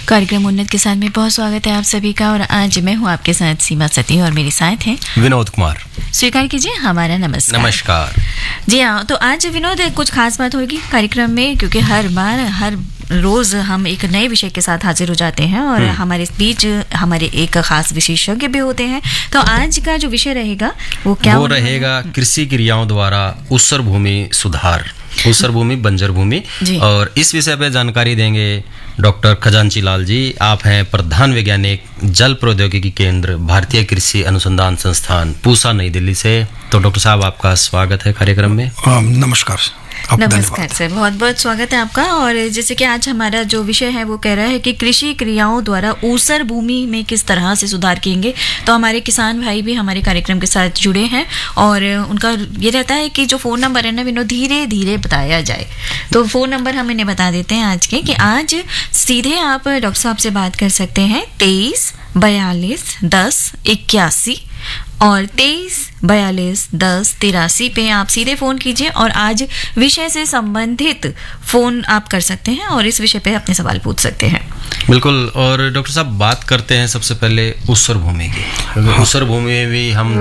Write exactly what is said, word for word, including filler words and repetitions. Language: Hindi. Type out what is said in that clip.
कार्यक्रम उन्नत के साथ में बहुत स्वागत है आप सभी का। और आज मैं हूँ आपके साथ सीमा सती और मेरे साथ हैं विनोद कुमार। स्वीकार कीजिए हमारा नमस्कार। नमस्कार जी हाँ, तो आज विनोद कुछ खास बात होगी कार्यक्रम में, क्योंकि हर बार हर रोज हम एक नए विषय के साथ हाजिर हो जाते हैं और हमारे बीच हमारे एक खास विशेषज्ञ भी होते हैं। तो आज का जो विषय रहेगा वो क्या वो रहेगा कृषि क्रियाओं द्वारा ऊसर भूमि सुधार, ऊसर भूमि बंजर भूमि। और इस विषय पे जानकारी देंगे डॉक्टर खजांची लाल जी। आप हैं प्रधान वैज्ञानिक जल प्रौद्योगिकी केंद्र भारतीय कृषि अनुसंधान संस्थान पूसा नई दिल्ली से। तो डॉक्टर साहब आपका स्वागत है कार्यक्रम में। नमस्कार। नमस्कार सर, बहुत बहुत स्वागत है आपका। और जैसे कि आज हमारा जो विषय है वो कह रहा है कि कृषि क्रियाओं द्वारा ऊसर भूमि में किस तरह से सुधार किएंगे। तो हमारे किसान भाई भी हमारे कार्यक्रम के साथ जुड़े हैं और उनका ये रहता है कि जो फ़ोन नंबर है ना विनोद, धीरे धीरे बताया जाए। तो फ़ोन नंबर हम इन्हें बता देते हैं आज के, कि आज सीधे आप डॉक्टर साहब से बात कर सकते हैं तेईस बयालीस दस इक्यासी और तेईस बयालीस दस तिरासी पे आप सीधे फ़ोन कीजिए और आज विषय से संबंधित फ़ोन आप कर सकते हैं और इस विषय पे अपने सवाल पूछ सकते हैं। बिल्कुल। और डॉक्टर साहब बात करते हैं सबसे पहले ऊसर भूमि की। ऊसर भूमि में भी हम